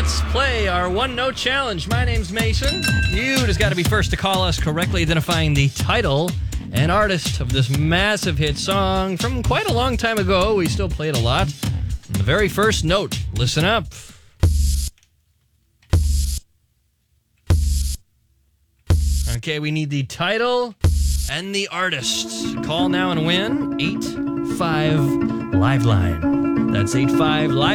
let's play our one-note challenge. My name's Mason. You just got to be first to call us correctly identifying the title and artist of this massive hit song from quite a long time ago. We still play it a lot. And the very first note. Listen up. Okay, we need the title and the artist. Call now and win 85 Liveline. That's 85 Live.